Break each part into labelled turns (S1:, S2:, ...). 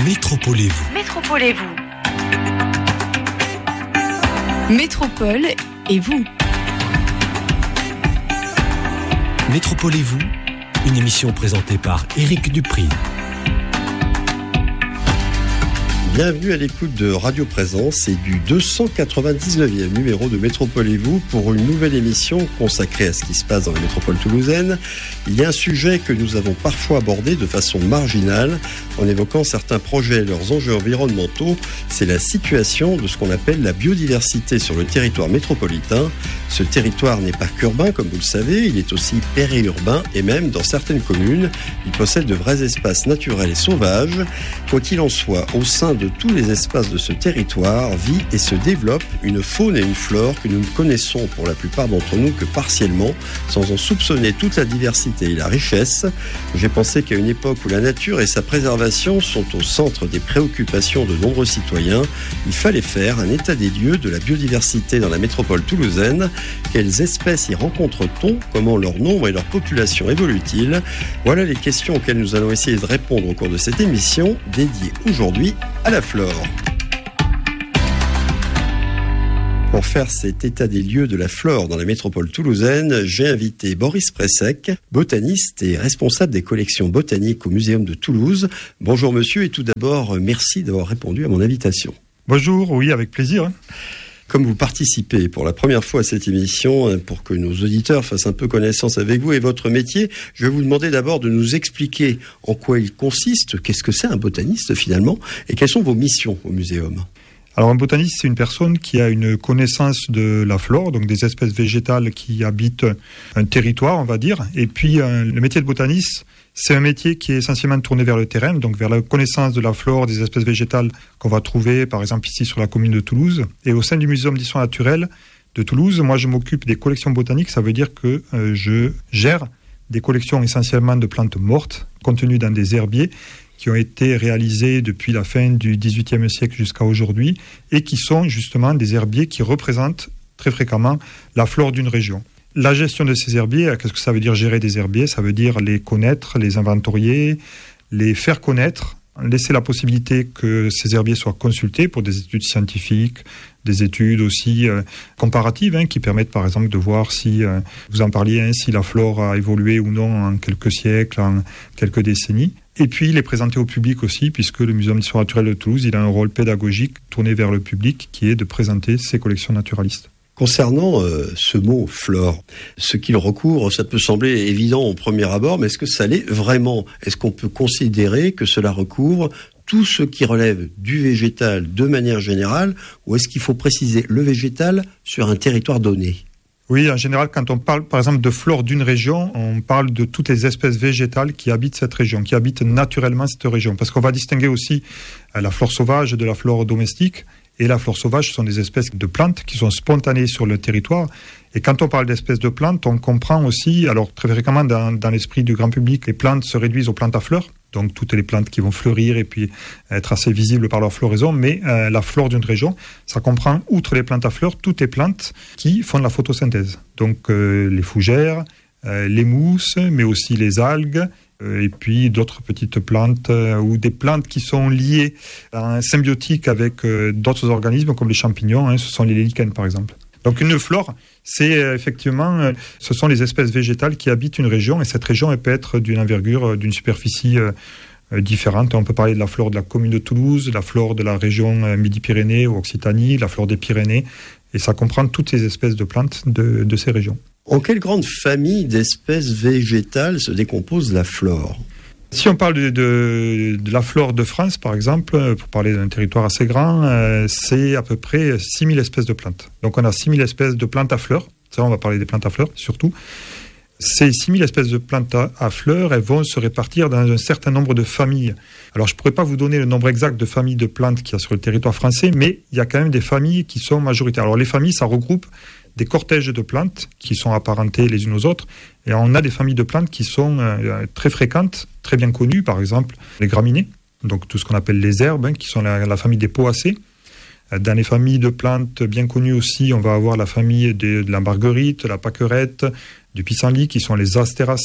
S1: Métropolez-vous.
S2: Métropolez-vous. Métropole et vous.
S1: Métropolez-vous, une émission présentée par Éric Dupri.
S3: Bienvenue à l'écoute de Radio Présence et du 299e numéro de Métropolez-vous pour une nouvelle émission consacrée à ce qui se passe dans la métropole toulousaine. Il y a un sujet que nous avons parfois abordé de façon marginale en évoquant certains projets et leurs enjeux environnementaux. C'est la situation de ce qu'on appelle la biodiversité sur le territoire métropolitain. Ce territoire n'est pas qu'urbain, comme vous le savez, il est aussi périurbain et même dans certaines communes, il possède de vrais espaces naturels et sauvages. Quoi qu'il en soit, au sein de tous les espaces de ce territoire vit et se développe une faune et une flore que nous ne connaissons pour la plupart d'entre nous que partiellement, sans en soupçonner toute la diversité et la richesse. J'ai pensé qu'à une époque où la nature et sa préservation sont au centre des préoccupations de nombreux citoyens, il fallait faire un état des lieux de la biodiversité dans la métropole toulousaine. Quelles espèces y rencontre-t-on ? Comment leur nombre et leur population évoluent-ils ? Voilà les questions auxquelles nous allons essayer de répondre au cours de cette émission, dédiée aujourd'hui à la flore. Pour faire cet état des lieux de la flore dans la métropole toulousaine, j'ai invité Boris Pressec, botaniste et responsable des collections botaniques au Muséum de Toulouse. Bonjour monsieur, et tout d'abord, merci d'avoir répondu à mon invitation.
S4: Bonjour, oui, avec plaisir.
S3: Comme vous participez pour la première fois à cette émission, pour que nos auditeurs fassent un peu connaissance avec vous et votre métier, je vais vous demander d'abord de nous expliquer en quoi il consiste, qu'est-ce que c'est un botaniste finalement, et quelles sont vos missions au muséum.
S4: Alors un botaniste, c'est une personne qui a une connaissance de la flore, donc des espèces végétales qui habitent un territoire, on va dire. Et puis le métier de botaniste, c'est un métier qui est essentiellement tourné vers le terrain, donc vers la connaissance de la flore, des espèces végétales qu'on va trouver, par exemple ici sur la commune de Toulouse. Et au sein du Muséum d'histoire naturelle de Toulouse, moi je m'occupe des collections botaniques. Ça veut dire que je gère des collections essentiellement de plantes mortes, contenues dans des herbiers, qui ont été réalisés depuis la fin du XVIIIe siècle jusqu'à aujourd'hui, et qui sont justement des herbiers qui représentent très fréquemment la flore d'une région. La gestion de ces herbiers, qu'est-ce que ça veut dire gérer des herbiers ? Ça veut dire les connaître, les inventorier, les faire connaître, laisser la possibilité que ces herbiers soient consultés pour des études scientifiques, des études aussi comparatives, qui permettent par exemple de voir si, vous en parliez, si la flore a évolué ou non en quelques siècles, en quelques décennies. Et puis les présenter au public aussi, puisque le Muséum d'histoire naturelle de Toulouse, il a un rôle pédagogique tourné vers le public qui est de présenter ses collections naturalistes.
S3: Concernant ce mot « flore », ce qu'il recouvre, ça peut sembler évident au premier abord, mais est-ce que ça l'est vraiment ? Est-ce qu'on peut considérer que cela recouvre tout ce qui relève du végétal de manière générale, ou est-ce qu'il faut préciser le végétal sur un territoire donné ?
S4: Oui, en général, quand on parle par exemple de flore d'une région, on parle de toutes les espèces végétales qui habitent cette région, qui habitent naturellement cette région. Parce qu'on va distinguer aussi la flore sauvage de la flore domestique. Et la flore sauvage, ce sont des espèces de plantes qui sont spontanées sur le territoire. Et quand on parle d'espèces de plantes, on comprend aussi, alors très fréquemment dans l'esprit du grand public, les plantes se réduisent aux plantes à fleurs. Donc toutes les plantes qui vont fleurir et puis être assez visibles par leur floraison. Mais la flore d'une région, ça comprend, outre les plantes à fleurs, toutes les plantes qui font de la photosynthèse. Donc les fougères, les mousses, mais aussi les algues, et puis d'autres petites plantes ou des plantes qui sont liées à un symbiotique avec d'autres organismes comme les champignons, ce sont les lichens par exemple. Donc une flore, c'est effectivement, ce sont les espèces végétales qui habitent une région, et cette région elle peut être d'une envergure, d'une superficie différente. On peut parler de la flore de la commune de Toulouse, la flore de la région Midi-Pyrénées ou Occitanie, la flore des Pyrénées, et ça comprend toutes ces espèces de plantes de ces régions.
S3: En quelle grande famille d'espèces végétales se décompose la flore ?
S4: Si on parle de la flore de France, par exemple, pour parler d'un territoire assez grand, c'est à peu près 6000 espèces de plantes. Donc on a 6000 espèces de plantes à fleurs. Ça, on va parler des plantes à fleurs surtout. Ces 6000 espèces de plantes à fleurs, elles vont se répartir dans un certain nombre de familles. Alors je ne pourrais pas vous donner le nombre exact de familles de plantes qu'il y a sur le territoire français, mais il y a quand même des familles qui sont majoritaires. Alors les familles, ça regroupe des cortèges de plantes qui sont apparentées les unes aux autres. Et on a des familles de plantes qui sont très fréquentes, très bien connues, par exemple les graminées, donc tout ce qu'on appelle les herbes, qui sont la famille des poacées. Dans les familles de plantes bien connues aussi, on va avoir la famille de la marguerite, la pâquerette, du pissenlit, qui sont les astéracées.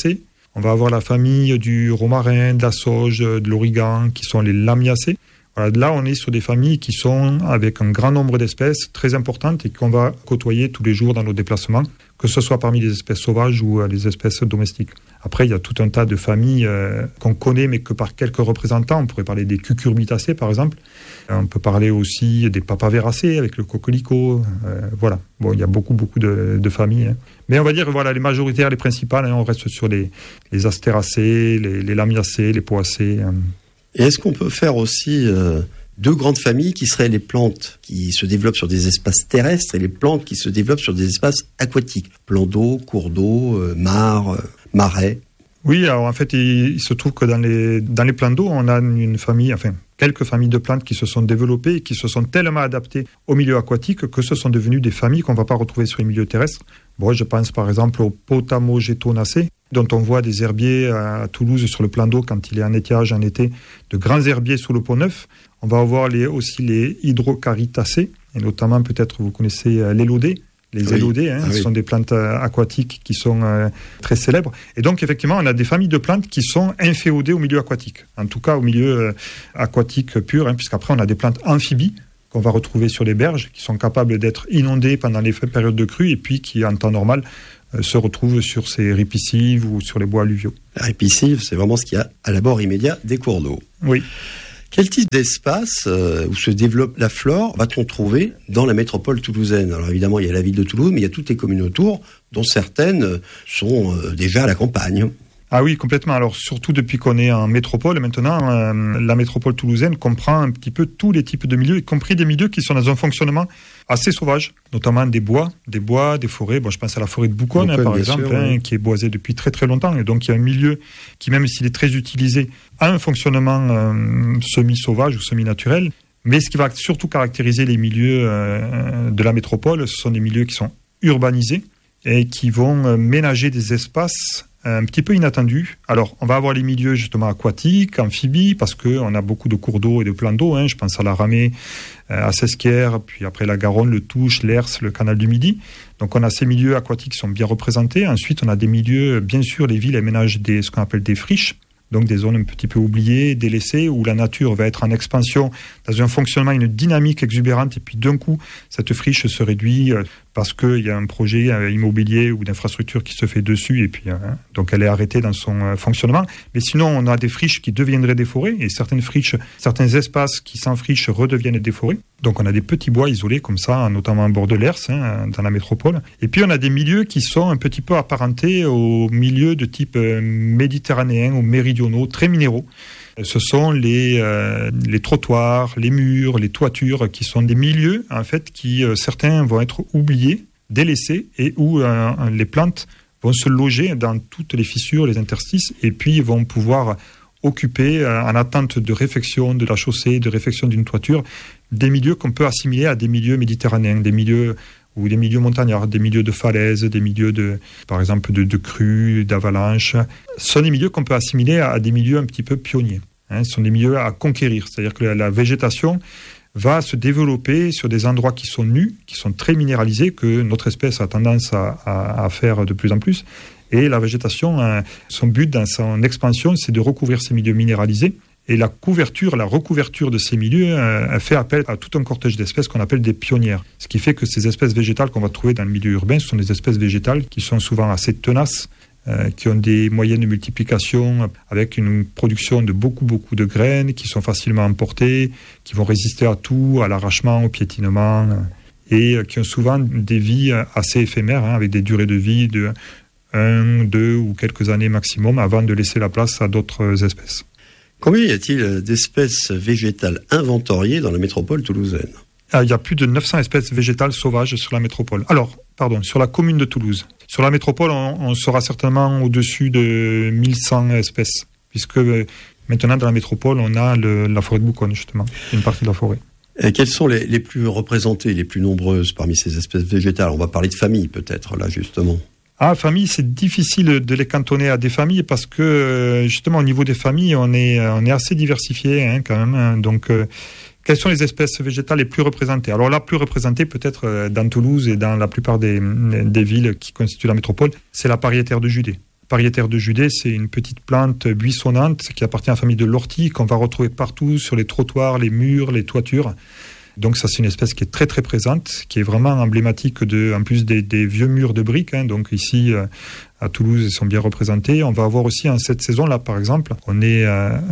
S4: On va avoir la famille du romarin, de la sauge, de l'origan, qui sont les lamiacées. Voilà, là, on est sur des familles qui sont avec un grand nombre d'espèces très importantes et qu'on va côtoyer tous les jours dans nos déplacements, que ce soit parmi les espèces sauvages ou les espèces domestiques. Après, il y a tout un tas de familles qu'on connaît, mais que par quelques représentants. On pourrait parler des cucurbitacées, par exemple. On peut parler aussi des papaveracées avec le coquelicot. Voilà. Bon, il y a beaucoup de familles. Hein. Mais on va dire, voilà, les majoritaires, les principales, hein, on reste sur les astéracées, les lamiacées, les poacées.
S3: Et est-ce qu'on peut faire aussi deux grandes familles qui seraient les plantes qui se développent sur des espaces terrestres et les plantes qui se développent sur des espaces aquatiques, plans d'eau, cours d'eau, mares, marais?
S4: Oui, alors en fait, il se trouve que dans les plans d'eau, on a une famille, enfin quelques familles de plantes qui se sont développées et qui se sont tellement adaptées au milieu aquatique que ce sont devenues des familles qu'on ne va pas retrouver sur les milieux terrestres. Bon, je pense par exemple aux Potamogetonacées, dont on voit des herbiers à Toulouse sur le plan d'eau quand il est en étiage en été, de grands herbiers sous le Pont-Neuf. On va avoir aussi les Hydrocaritacées, et notamment peut-être vous connaissez l'élodée. Les élodées, ce sont des plantes aquatiques qui sont très célèbres. Et donc, effectivement, on a des familles de plantes qui sont inféodées au milieu aquatique. En tout cas, au milieu aquatique pur, puisqu'après, on a des plantes amphibies qu'on va retrouver sur les berges, qui sont capables d'être inondées pendant les périodes de crue, et puis qui, en temps normal, se retrouvent sur ces ripiscives ou sur les bois alluviaux.
S3: La ripiscive, c'est vraiment ce qu'il y a à l'abord immédiat des cours d'eau.
S4: Oui.
S3: Quel type d'espace où se développe la flore va-t-on trouver dans la métropole toulousaine? Alors évidemment, il y a la ville de Toulouse, mais il y a toutes les communes autour, dont certaines sont déjà à la campagne.
S4: Ah oui, complètement. Alors surtout depuis qu'on est en métropole, maintenant, la métropole toulousaine comprend un petit peu tous les types de milieux, y compris des milieux qui sont dans un fonctionnement assez sauvage, notamment des bois, des forêts. Bon, je pense à la forêt de Bouconne, par exemple, sûr, qui est boisée depuis très très longtemps. Et donc il y a un milieu qui, même s'il est très utilisé, a un fonctionnement semi-sauvage ou semi-naturel. Mais ce qui va surtout caractériser les milieux de la métropole, ce sont des milieux qui sont urbanisés et qui vont ménager des espaces un petit peu inattendus. Alors, on va avoir les milieux justement aquatiques, amphibies, parce qu'on a beaucoup de cours d'eau et de plans d'eau. Je pense à la Ramée, à Sesquières, puis après la Garonne, le Touche, l'Hers, le canal du Midi. Donc, on a ces milieux aquatiques qui sont bien représentés. Ensuite, on a des milieux, bien sûr, les villes aménagent ce qu'on appelle des friches. Donc des zones un petit peu oubliées, délaissées, où la nature va être en expansion, dans un fonctionnement, une dynamique exubérante, et puis d'un coup, cette friche se réduit parce qu'il y a un projet immobilier ou d'infrastructure qui se fait dessus, et puis donc elle est arrêtée dans son fonctionnement. Mais sinon, on a des friches qui deviendraient des forêts, et certaines friches, certains espaces qui s'enfrichent redeviennent des forêts. Donc on a des petits bois isolés comme ça, notamment à bord de l'Hers, dans la métropole. Et puis on a des milieux qui sont un petit peu apparentés aux milieux de type méditerranéen ou méridionaux, très minéraux. Ce sont les trottoirs, les murs, les toitures, qui sont des milieux en fait qui certains vont être oubliés, délaissés, et où les plantes vont se loger dans toutes les fissures, les interstices, et puis vont pouvoir occuper, en attente de réfection de la chaussée, de réfection d'une toiture, des milieux qu'on peut assimiler à des milieux méditerranéens, des milieux ou des milieux montagnards, des milieux de falaises, des milieux par exemple de crues, d'avalanches. Ce sont des milieux qu'on peut assimiler à des milieux un petit peu pionniers. Ce sont des milieux à conquérir, c'est-à-dire que la végétation va se développer sur des endroits qui sont nus, qui sont très minéralisés, que notre espèce a tendance à faire de plus en plus. Et la végétation, son but dans son expansion, c'est de recouvrir ces milieux minéralisés. Et la recouverture de ces milieux fait appel à tout un cortège d'espèces qu'on appelle des pionnières. Ce qui fait que ces espèces végétales qu'on va trouver dans le milieu urbain, ce sont des espèces végétales qui sont souvent assez tenaces, qui ont des moyens de multiplication avec une production de beaucoup de graines, qui sont facilement emportées, qui vont résister à tout, à l'arrachement, au piétinement, et qui ont souvent des vies assez éphémères, avec des durées de vie de 1, 2 ou quelques années maximum avant de laisser la place à d'autres espèces.
S3: Combien y a-t-il d'espèces végétales inventoriées dans la métropole toulousaine?
S4: Il y a plus de 900 espèces végétales sauvages sur la métropole. Sur la commune de Toulouse. Sur la métropole, on sera certainement au-dessus de 1100 espèces, puisque maintenant dans la métropole, on a la forêt de Bouconne, justement, une partie de la forêt.
S3: Et quelles sont les plus représentées, les plus nombreuses parmi ces espèces végétales? On va parler de familles peut-être, là, justement.
S4: Familles, c'est difficile de les cantonner à des familles parce que, justement, au niveau des familles, on est assez diversifié, quand même. Donc, quelles sont les espèces végétales les plus représentées? Alors, la plus représentée, peut-être dans Toulouse et dans la plupart des villes qui constituent la métropole, c'est la pariétaire de Judée. Pariétaire de Judée, c'est une petite plante buissonnante qui appartient à la famille de l'ortie, qu'on va retrouver partout sur les trottoirs, les murs, les toitures. Donc ça, c'est une espèce qui est très très présente, qui est vraiment emblématique en plus des vieux murs de briques. Donc ici, à Toulouse, ils sont bien représentés. On va avoir aussi en cette saison-là, par exemple, on est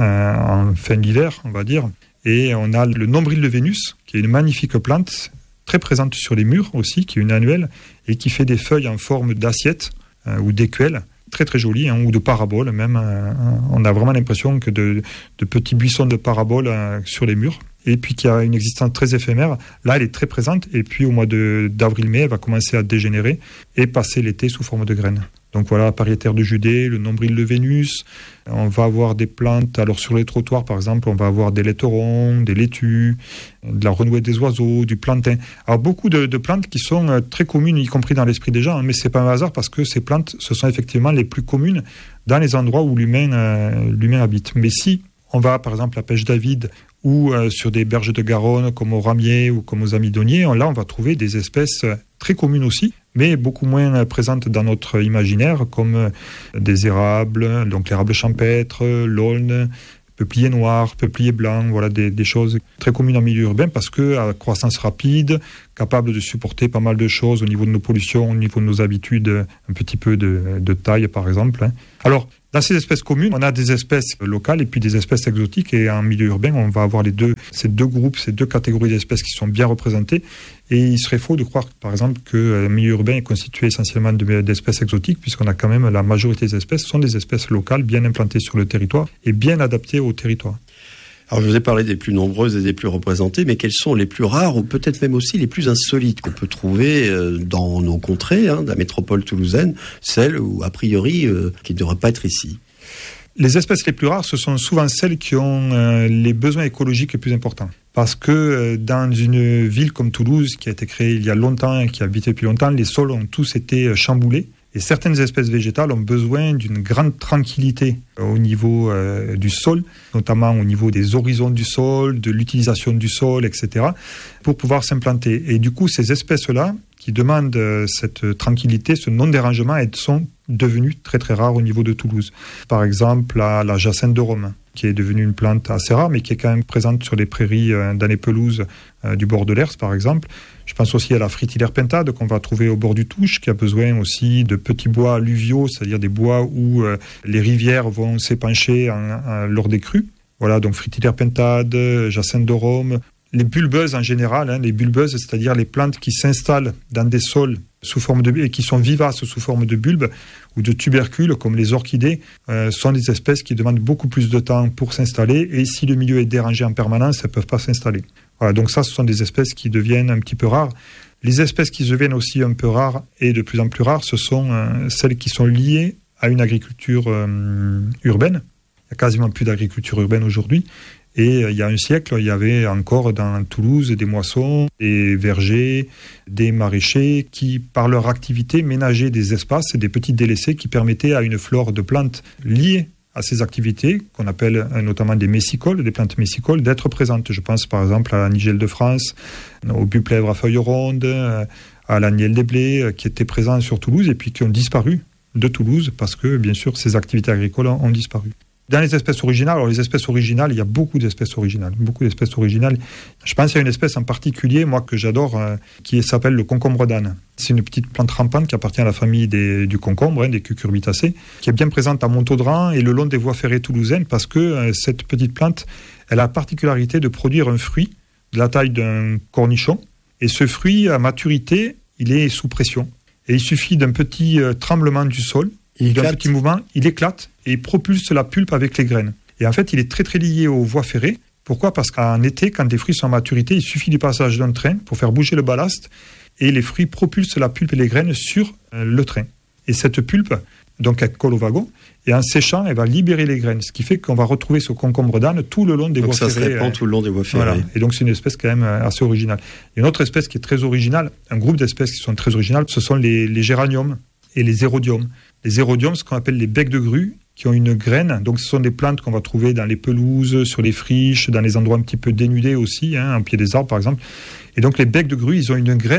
S4: en fin d'hiver, on va dire, et on a le nombril de Vénus, qui est une magnifique plante, très présente sur les murs aussi, qui est une annuelle, et qui fait des feuilles en forme d'assiette ou d'écuelle. Très très joli, ou de parabole même. On a vraiment l'impression que de petits buissons de parabole sur les murs. Et puis qui a une existence très éphémère. Là, elle est très présente. Et puis au mois d'avril-mai, elle va commencer à dégénérer et passer l'été sous forme de graines. Donc voilà, Pariétaire de Judée, le nombril de Vénus. On va avoir des plantes. Alors sur les trottoirs, par exemple, on va avoir des laiterons, des laitues, de la renouée des oiseaux, du plantain. Alors beaucoup de plantes qui sont très communes, y compris dans l'esprit des gens. Mais c'est pas un hasard parce que ces plantes, ce sont effectivement les plus communes dans les endroits où l'humain habite. Mais si on va, par exemple, à Pêche-David ou sur des berges de Garonne, comme au Ramier ou comme aux Amidonniers, là, on va trouver des espèces très communes aussi, mais beaucoup moins présentes dans notre imaginaire, comme des érables, donc l'érable champêtre, l'aulne, peuplier noir, peuplier blanc, voilà des choses très communes en milieu urbain parce que à croissance rapide, capable de supporter pas mal de choses au niveau de nos pollutions, au niveau de nos habitudes, un petit peu de taille par exemple. Alors, dans ces espèces communes, on a des espèces locales et puis des espèces exotiques. Et en milieu urbain, on va avoir ces deux groupes, ces deux catégories d'espèces qui sont bien représentées. Et il serait faux de croire, par exemple, que le milieu urbain est constitué essentiellement d'espèces exotiques, puisqu'on a quand même la majorité des espèces sont des espèces locales, bien implantées sur le territoire et bien adaptées au territoire.
S3: Alors, je vous ai parlé des plus nombreuses et des plus représentées, mais quelles sont les plus rares ou peut-être même aussi les plus insolites qu'on peut trouver dans nos contrées, de la métropole toulousaine, celles où, a priori, qui ne devraient pas être ici?
S4: Les espèces les plus rares, ce sont souvent celles qui ont les besoins écologiques les plus importants. Parce que dans une ville comme Toulouse, qui a été créée il y a longtemps et qui a habité depuis longtemps, les sols ont tous été chamboulés. Et certaines espèces végétales ont besoin d'une grande tranquillité au niveau du sol, notamment au niveau des horizons du sol, de l'utilisation du sol, etc., pour pouvoir s'implanter. Et du coup, ces espèces-là, qui demandent cette tranquillité, ce non-dérangement, elles sont devenues très très rares au niveau de Toulouse. Par exemple, la jacinthe de Rome, qui est devenue une plante assez rare, mais qui est quand même présente sur les prairies, dans les pelouses du bord de l'Ers, par exemple. Je pense aussi à la fritillaire pintade qu'on va trouver au bord du Touche, qui a besoin aussi de petits bois alluviaux, c'est-à-dire des bois où les rivières vont s'épancher lors des crues. Voilà, donc fritillaire pintade, jacinthe de Rome. Les bulbeuses en général, les bulbeuses, c'est-à-dire les plantes qui s'installent dans des sols sous forme de et qui sont vivaces sous forme de bulbes ou de tubercules, comme les orchidées, sont des espèces qui demandent beaucoup plus de temps pour s'installer. Et si le milieu est dérangé en permanence, elles ne peuvent pas s'installer. Voilà, donc ça, ce sont des espèces qui deviennent un petit peu rares. Les espèces qui deviennent aussi un peu rares et de plus en plus rares, ce sont celles qui sont liées à une agriculture urbaine. Il n'y a quasiment plus d'agriculture urbaine aujourd'hui. Et il y a un siècle, il y avait encore dans Toulouse des moissons, des vergers, des maraîchers qui, par leur activité, ménageaient des espaces et des petits délaissés qui permettaient à une flore de plantes liées à ces activités, qu'on appelle notamment des messicoles, des plantes messicoles, d'être présentes. Je pense par exemple à la nigelle de France, au buplèvre à feuilles rondes, à l'agnelle des blés, qui étaient présents sur Toulouse et puis qui ont disparu de Toulouse parce que, bien sûr, ces activités agricoles ont disparu. Dans les espèces originales, alors les espèces originales, il y a beaucoup d'espèces originales. Je pense à une espèce en particulier, moi, que j'adore, qui s'appelle le concombre d'âne. C'est une petite plante rampante qui appartient à la famille du concombre, des cucurbitacées, qui est bien présente à Montaudran et le long des voies ferrées toulousaines, parce que cette petite plante, elle a la particularité de produire un fruit de la taille d'un cornichon. Et ce fruit, à maturité, il est sous pression. Et il suffit d'un petit tremblement du sol, d'un petit mouvement, il éclate et il propulse la pulpe avec les graines. Et en fait, il est très très lié aux voies ferrées. Pourquoi ? Parce qu'en été, quand des fruits sont à maturité, il suffit du passage d'un train pour faire bouger le ballast et les fruits propulsent la pulpe et les graines sur le train. Et cette pulpe, donc elle colle au wagon, et en séchant, elle va libérer les graines, ce qui fait qu'on va retrouver ce concombre d'âne tout le long des voies ferrées. Donc ça se répand
S3: tout le long des voies ferrées.
S4: Voilà. Et donc c'est une espèce quand même assez originale. Et une autre espèce qui est très originale, un groupe d'espèces qui sont très originales, ce sont les géraniums et les érodiums. Les érodiums, ce qu'on appelle les becs de grue, qui ont une graine. Donc, ce sont des plantes qu'on va trouver dans les pelouses, sur les friches, dans les endroits un petit peu dénudés aussi, en pied des arbres, par exemple. Et donc, les becs de grue, ils ont une graine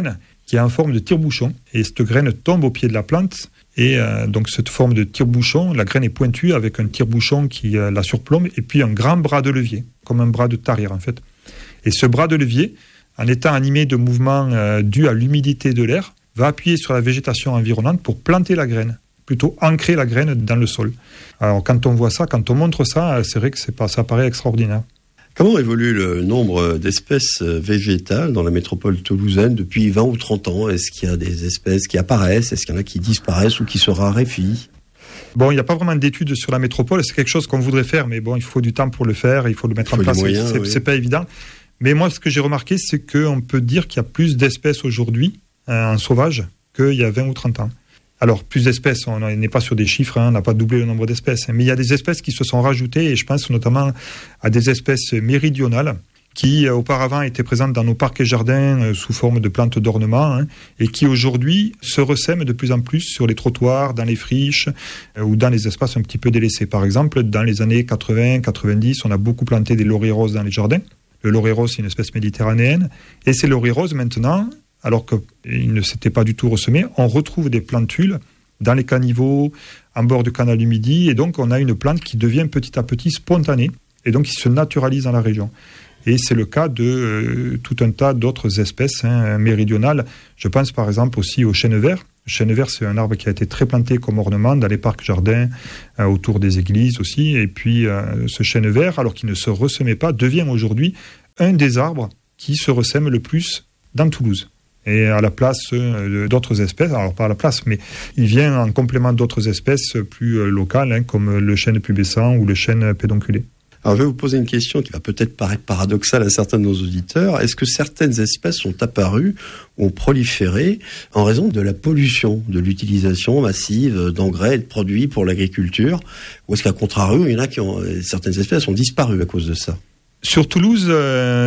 S4: qui est en forme de tire-bouchon. Et cette graine tombe au pied de la plante. Et donc cette forme de tire-bouchon, la graine est pointue avec un tire-bouchon qui la surplombe et puis un grand bras de levier, comme un bras de tarière en fait. Et ce bras de levier, en étant animé de mouvements dus à l'humidité de l'air, va appuyer sur la végétation environnante pour planter la graine, plutôt ancrer la graine dans le sol. Alors quand on voit ça, quand on montre ça, c'est vrai que ça paraît extraordinaire.
S3: Comment évolue le nombre d'espèces végétales dans la métropole toulousaine depuis 20 ou 30 ans ? Est-ce qu'il y a des espèces qui apparaissent ? Est-ce qu'il y en a qui disparaissent ou qui se raréfient ?
S4: Bon, il n'y a pas vraiment d'études sur la métropole. C'est quelque chose qu'on voudrait faire, mais bon, il faut du temps pour le faire. Il faut le mettre en place. C'est pas évident. Mais moi, ce que j'ai remarqué, c'est qu'on peut dire qu'il y a plus d'espèces aujourd'hui en sauvage qu'il y a 20 ou 30 ans. Alors, plus d'espèces, on n'est pas sur des chiffres, on n'a pas doublé le nombre d'espèces. Mais il y a des espèces qui se sont rajoutées, et je pense notamment à des espèces méridionales qui, auparavant, étaient présentes dans nos parcs et jardins sous forme de plantes d'ornement, et qui, aujourd'hui, se ressèment de plus en plus sur les trottoirs, dans les friches ou dans les espaces un petit peu délaissés. Par exemple, dans les années 80-90, on a beaucoup planté des lauriers roses dans les jardins. Le laurier rose, c'est une espèce méditerranéenne. Et ces lauriers roses, maintenant, alors qu'ils ne s'étaient pas du tout ressemés, on retrouve des plantules dans les caniveaux, en bord du canal du Midi, et donc on a une plante qui devient petit à petit spontanée, et donc qui se naturalise dans la région. Et c'est le cas de tout un tas d'autres espèces méridionales. Je pense par exemple aussi au chêne vert. Le chêne vert, c'est un arbre qui a été très planté comme ornement dans les parcs jardins, autour des églises aussi. Et puis ce chêne vert, alors qu'il ne se ressemait pas, devient aujourd'hui un des arbres qui se ressème le plus dans Toulouse. Et à la place d'autres espèces, alors pas à la place, mais il vient en complément d'autres espèces plus locales, comme le chêne pubescent ou le chêne pédonculé.
S3: Alors je vais vous poser une question qui va peut-être paraître paradoxale à certains de nos auditeurs. Est-ce que certaines espèces sont apparues, ont proliféré en raison de la pollution, de l'utilisation massive d'engrais et de produits pour l'agriculture ? Ou est-ce qu'à contrario, il y en a certaines espèces ont disparu à cause de ça ?
S4: Sur Toulouse, on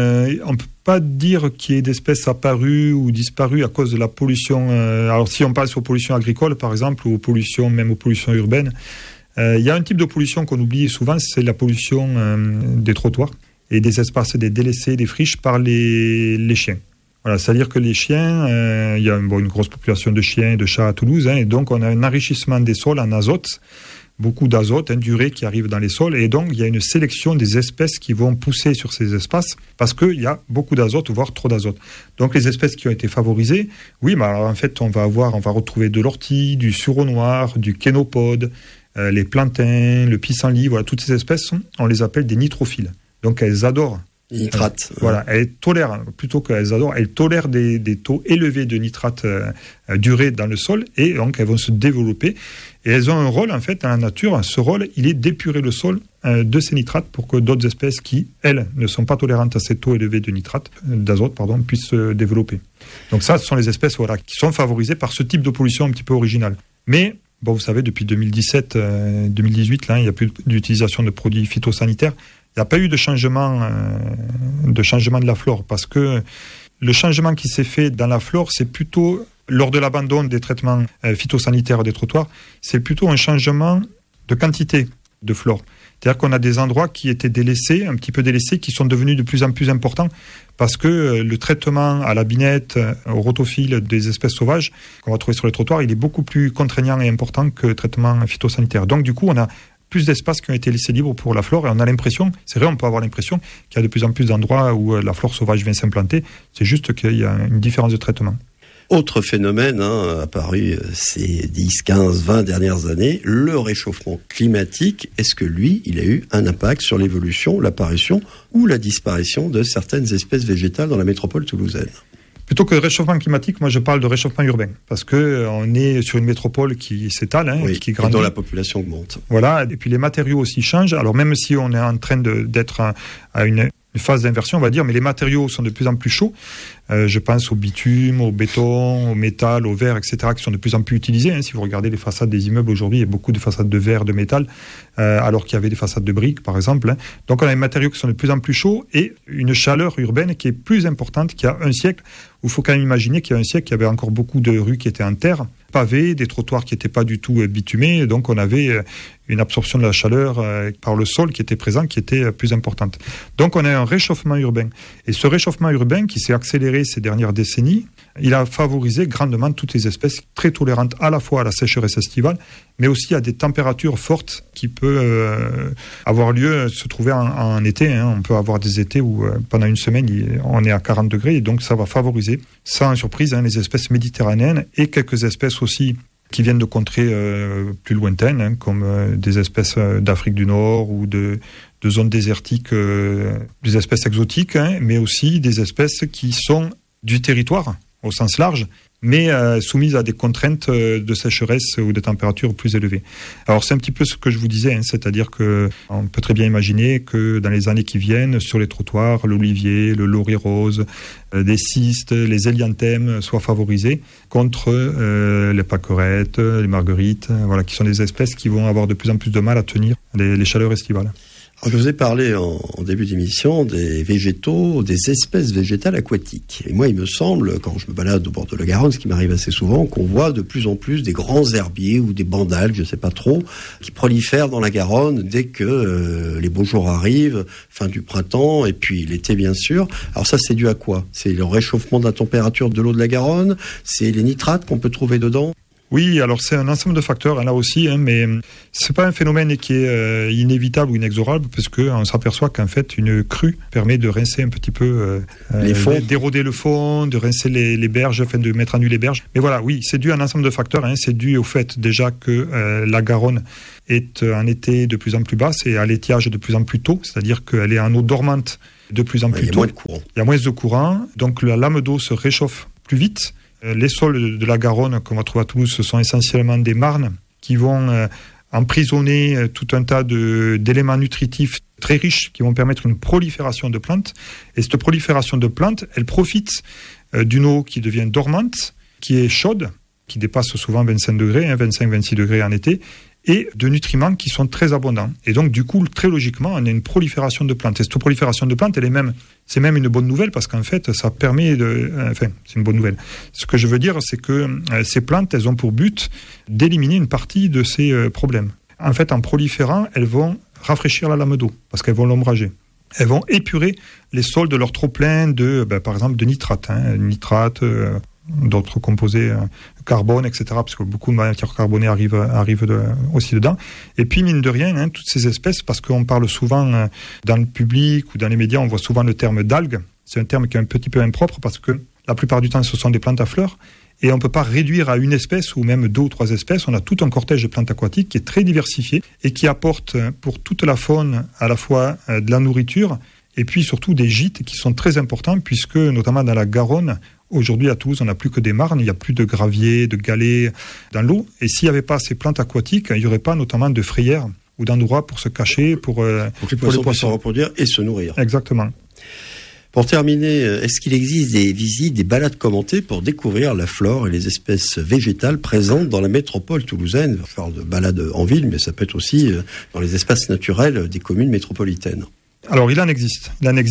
S4: ne peut pas dire qu'il y ait d'espèces apparues ou disparues à cause de la pollution. Alors si on parle sur pollution agricole, par exemple, ou même aux pollutions urbaines, il y a un type de pollution qu'on oublie souvent, c'est la pollution des trottoirs et des espaces des délaissés, des friches par les chiens. Voilà, c'est-à-dire que les chiens, il y a une grosse population de chiens et de chats à Toulouse, et donc on a un enrichissement des sols en azote, beaucoup d'azote, d'urée qui arrive dans les sols, et donc il y a une sélection des espèces qui vont pousser sur ces espaces parce qu'il y a beaucoup d'azote, voire trop d'azote. Donc les espèces qui ont été favorisées, oui, mais alors, en fait on va retrouver de l'ortie, du sureau noir, du kénopode, les plantains, le pissenlit, voilà, toutes ces espèces, on les appelle des nitrophiles. Donc elles adorent
S3: les nitrates.
S4: Voilà, elles tolèrent, plutôt qu'elles adorent, elles tolèrent des taux élevés de nitrates d'urée dans le sol, et donc elles vont se développer. Et elles ont un rôle, en fait, dans la nature. Ce rôle, il est d'épurer le sol de ces nitrates pour que d'autres espèces qui, elles, ne sont pas tolérantes à ces taux élevés de nitrates, d'azote, puissent se développer. Donc ça, ce sont les espèces qui sont favorisées par ce type de pollution un petit peu originale. Mais, vous savez, depuis 2017-2018, là, il n'y a plus d'utilisation de produits phytosanitaires. Il n'y a pas eu de changement de la flore, parce que le changement qui s'est fait dans la flore, c'est plutôt, lors de l'abandon des traitements phytosanitaires des trottoirs, c'est plutôt un changement de quantité de flore. C'est-à-dire qu'on a des endroits qui étaient délaissés, un petit peu délaissés, qui sont devenus de plus en plus importants parce que le traitement à la binette, au rotophile des espèces sauvages qu'on va trouver sur les trottoirs, il est beaucoup plus contraignant et important que le traitement phytosanitaire. Donc du coup, on a plus d'espaces qui ont été laissés libres pour la flore, et on a l'impression, c'est vrai, on peut avoir l'impression qu'il y a de plus en plus d'endroits où la flore sauvage vient s'implanter, c'est juste qu'il y a une différence de traitement.
S3: Autre phénomène apparu ces 10, 15, 20 dernières années, le réchauffement climatique. Est-ce que lui, il a eu un impact sur l'évolution, l'apparition ou la disparition de certaines espèces végétales dans la métropole toulousaine ?
S4: Plutôt que réchauffement climatique, moi je parle de réchauffement urbain, parce qu'on est sur une métropole qui s'étale, qui grandit.
S3: Et dont la population augmente.
S4: Voilà, et puis les matériaux aussi changent. Alors même si on est en train d'être à une phase d'inversion, on va dire, mais les matériaux sont de plus en plus chauds. Je pense au bitume, au béton, au métal, au verre, etc., qui sont de plus en plus utilisés. Si vous regardez les façades des immeubles aujourd'hui, il y a beaucoup de façades de verre, de métal, alors qu'il y avait des façades de briques, par exemple. Donc on a des matériaux qui sont de plus en plus chauds et une chaleur urbaine qui est plus importante qu'il y a un siècle, où il faut quand même imaginer qu'il y a un siècle, il y avait encore beaucoup de rues qui étaient en terre, pavées, des trottoirs qui n'étaient pas du tout bitumés. Donc on avait une absorption de la chaleur par le sol qui était présent, qui était plus importante. Donc on a un réchauffement urbain. Et ce réchauffement urbain qui s'est accéléré ces dernières décennies, il a favorisé grandement toutes les espèces très tolérantes à la fois à la sécheresse estivale, mais aussi à des températures fortes qui peuvent avoir lieu, se trouver en été. On peut avoir des étés où pendant une semaine on est à 40 degrés, et donc ça va favoriser, sans surprise, les espèces méditerranéennes et quelques espèces aussi qui viennent de contrées plus lointaines, comme des espèces d'Afrique du Nord ou de zones désertiques, des espèces exotiques, mais aussi des espèces qui sont du territoire au sens large, mais soumises à des contraintes de sécheresse ou de températures plus élevées. Alors c'est un petit peu ce que je vous disais, c'est-à-dire qu'on peut très bien imaginer que dans les années qui viennent, sur les trottoirs, l'olivier, le laurier rose, des cystes, les hélianthèmes soient favorisés contre les pâquerettes, les marguerites, qui sont des espèces qui vont avoir de plus en plus de mal à tenir les chaleurs estivales.
S3: Alors, je vous ai parlé en début d'émission des végétaux, des espèces végétales aquatiques. Et moi, il me semble, quand je me balade au bord de la Garonne, ce qui m'arrive assez souvent, qu'on voit de plus en plus des grands herbiers ou des bandales, je ne sais pas trop, qui prolifèrent dans la Garonne dès que les beaux jours arrivent, fin du printemps et puis l'été, bien sûr. Alors ça, c'est dû à quoi ? C'est le réchauffement de la température de l'eau de la Garonne ? C'est les nitrates qu'on peut trouver dedans ?
S4: Oui, alors c'est un ensemble de facteurs là aussi, mais c'est pas un phénomène qui est inévitable ou inexorable, parce qu'on s'aperçoit qu'en fait une crue permet de rincer un petit peu
S3: les fonds,
S4: d'éroder le fond, de rincer les berges, enfin de mettre à nu les berges. Mais voilà, oui, c'est dû à un ensemble de facteurs. C'est dû au fait déjà que la Garonne est en été de plus en plus basse et à l'étiage de plus en plus tôt, c'est-à-dire qu'elle est en eau dormante de plus en plus tôt. Il y a moins de courant, donc la lame d'eau se réchauffe plus vite. Les sols de la Garonne qu'on va trouver à Toulouse, ce sont essentiellement des marnes qui vont emprisonner tout un tas d'éléments nutritifs très riches qui vont permettre une prolifération de plantes. Et cette prolifération de plantes, elle profite d'une eau qui devient dormante, qui est chaude, qui dépasse souvent 25 degrés, 25-26 degrés en été, et de nutriments qui sont très abondants. Et donc, du coup, très logiquement, on a une prolifération de plantes. Et cette prolifération de plantes, c'est même une bonne nouvelle, parce qu'en fait, ça permet c'est une bonne nouvelle. Ce que je veux dire, c'est que ces plantes, elles ont pour but d'éliminer une partie de ces problèmes. En fait, en proliférant, elles vont rafraîchir la lame d'eau, parce qu'elles vont l'ombrager. Elles vont épurer les sols de leur trop-plein par exemple, de nitrates. Nitrates, d'autres composés, carbone, etc., parce que beaucoup de matières carbonées arrivent aussi dedans. Et puis, mine de rien, toutes ces espèces, parce qu'on parle souvent dans le public ou dans les médias, on voit souvent le terme d'algues. C'est un terme qui est un petit peu impropre, parce que la plupart du temps, ce sont des plantes à fleurs, et on ne peut pas réduire à une espèce ou même 2 ou 3 espèces. On a tout un cortège de plantes aquatiques qui est très diversifié et qui apporte pour toute la faune à la fois de la nourriture et puis surtout des gîtes qui sont très importants, puisque notamment dans la Garonne, aujourd'hui à Toulouse, on n'a plus que des marnes, il n'y a plus de graviers, de galets dans l'eau. Et s'il n'y avait pas ces plantes aquatiques, il n'y aurait pas notamment de frayères ou d'endroits pour se cacher, pour les poissons
S3: se reproduire et se nourrir.
S4: Exactement.
S3: Pour terminer, est-ce qu'il existe des visites, des balades commentées pour découvrir la flore et les espèces végétales présentes dans la métropole toulousaine ? Il va falloir de balades en ville, mais ça peut être aussi dans les espaces naturels des communes métropolitaines.
S4: Alors, il en existe.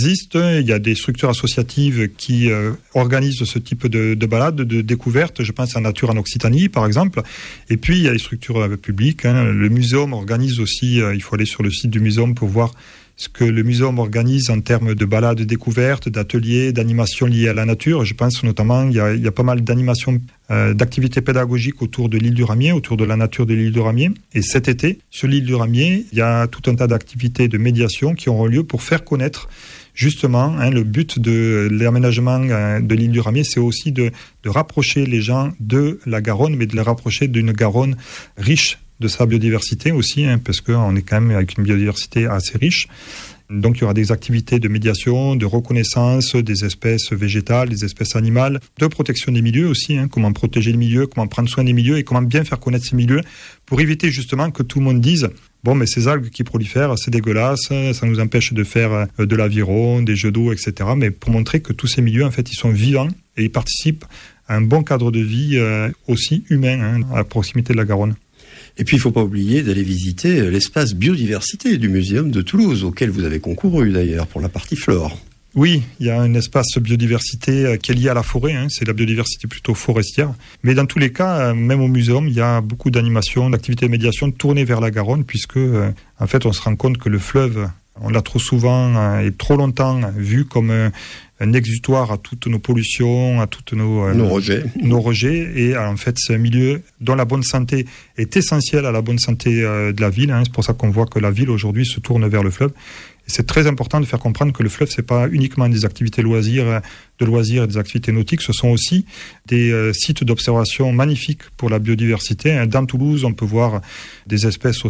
S4: Il y a des structures associatives qui organisent ce type de balades, de découvertes. Je pense à Nature en Occitanie, par exemple. Et puis, il y a les structures publiques. Le muséum organise aussi, il faut aller sur le site du muséum pour voir ce que le muséum organise en termes de balades découvertes, d'ateliers, d'animations liées à la nature. Je pense notamment, il y a pas mal d'animations, d'activités pédagogiques autour de l'île du Ramier, autour de la nature de l'île du Ramier. Et cet été, sur l'île du Ramier, il y a tout un tas d'activités de médiation qui auront lieu pour faire connaître justement le but de l'aménagement de l'île du Ramier, c'est aussi de rapprocher les gens de la Garonne, mais de les rapprocher d'une Garonne riche de sa biodiversité aussi, parce qu'on est quand même avec une biodiversité assez riche. Donc il y aura des activités de médiation, de reconnaissance des espèces végétales, des espèces animales, de protection des milieux aussi, comment protéger les milieux, comment prendre soin des milieux et comment bien faire connaître ces milieux pour éviter justement que tout le monde dise « Bon, mais ces algues qui prolifèrent, c'est dégueulasse, ça nous empêche de faire de l'aviron, des jeux d'eau, etc. » Mais pour montrer que tous ces milieux, en fait, ils sont vivants et ils participent à un bon cadre de vie aussi humain à proximité de la Garonne.
S3: Et puis, il ne faut pas oublier d'aller visiter l'espace biodiversité du Muséum de Toulouse, auquel vous avez concouru d'ailleurs pour la partie flore.
S4: Oui, il y a un espace biodiversité qui est lié à la forêt, c'est la biodiversité plutôt forestière. Mais dans tous les cas, même au muséum, il y a beaucoup d'animations, d'activités de médiation tournées vers la Garonne, puisque en fait on se rend compte que le fleuve, on l'a trop souvent et trop longtemps vu comme un exutoire à toutes nos pollutions, à toutes nos rejets. Et en fait, c'est un milieu dont la bonne santé est essentielle à la bonne santé de la ville. C'est pour ça qu'on voit que la ville aujourd'hui se tourne vers le fleuve. Et c'est très important de faire comprendre que le fleuve, c'est pas uniquement des activités de loisirs et des activités nautiques, ce sont aussi des sites d'observation magnifiques pour la biodiversité. Dans Toulouse, on peut voir des espèces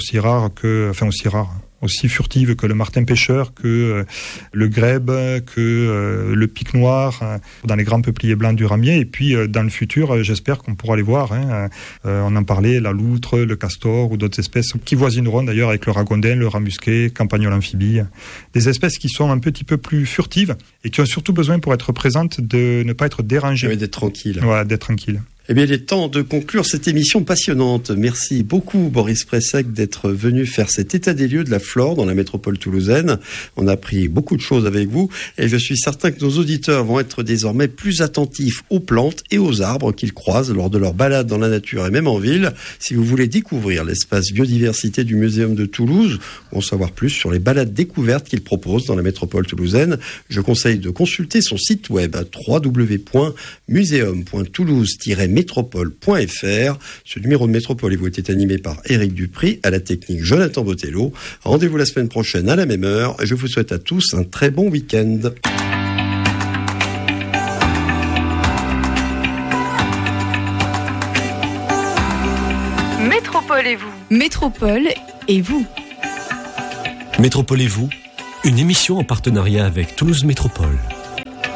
S4: aussi furtives que le martin pêcheur, que le grèbe, que le pic noir, dans les grands peupliers blancs du ramier. Et puis, dans le futur, j'espère qu'on pourra les voir. On en parlait, la loutre, le castor ou d'autres espèces qui voisineront d'ailleurs avec le ragondin, le rat musqué, campagnol amphibie. Des espèces qui sont un petit peu plus furtives et qui ont surtout besoin pour être présentes de ne pas être dérangées.
S3: Oui, d'être tranquille.
S4: Voilà, d'être tranquille.
S3: Eh bien, il est temps de conclure cette émission passionnante. Merci beaucoup, Boris Pressec, d'être venu faire cet état des lieux de la flore dans la métropole toulousaine. On a appris beaucoup de choses avec vous et je suis certain que nos auditeurs vont être désormais plus attentifs aux plantes et aux arbres qu'ils croisent lors de leur balade dans la nature et même en ville. Si vous voulez découvrir l'espace biodiversité du Muséum de Toulouse ou en savoir plus sur les balades découvertes qu'il propose dans la métropole toulousaine, je conseille de consulter son site web à www.museum.toulouse-métropole.fr. Ce numéro de Métropole vous était animé par Éric Dupri, à la technique Jonathan Botello. Rendez-vous la semaine prochaine à la même heure. Je vous souhaite à tous un très bon week-end.
S2: Métropole et vous. Métropole et vous.
S1: Métropole et vous, une émission en partenariat avec Toulouse Métropole.